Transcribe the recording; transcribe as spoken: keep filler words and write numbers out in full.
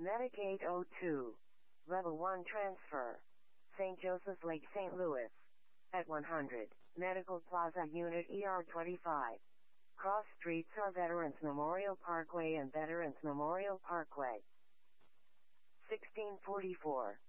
Medic eight oh two. Level one transfer. Saint Joseph's Lake, Saint Louis. At one hundred, Medical Plaza Unit E R twenty-five. Cross streets are Veterans Memorial Parkway and Veterans Memorial Parkway. sixteen forty-four.